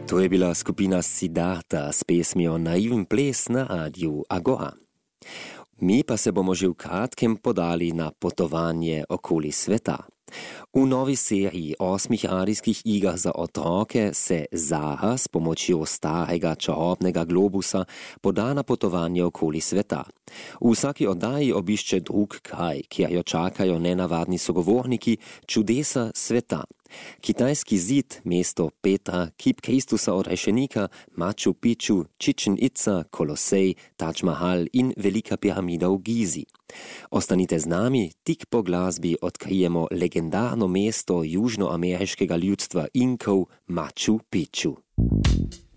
To je bila skupina Siddharta s pesmijo Naiven ples na Radiu Agora. Mi pa se bomo že v kratkem podali na potovanje okoli sveta. V novi seriji 8 radijskih iger za otroke se Zaha s pomočjo starega čarobnega globusa poda na potovanje okoli sveta. V vsaki oddaji obišče drug kraj, kjer jo čakajo nenavadni sogovorniki, čudesa sveta. Kitajski zid, mesto Petra, kip Kristusa odrešenika, Machu Picchu, Chichen Itza, Kolosej, Taj Mahal in Velika piramida v Gizi. Ostanite z nami, tik po glasbi odkrijemo legendarno mesto južnoameriškega ljudstva Inkov, Machu Picchu.